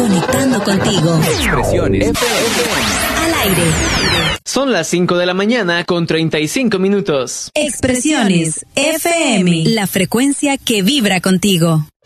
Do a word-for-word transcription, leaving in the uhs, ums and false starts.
Conectando contigo. Expresiones F M. Al aire. Son las cinco de la mañana con treinta y cinco minutos. Expresiones F M. La frecuencia que vibra contigo.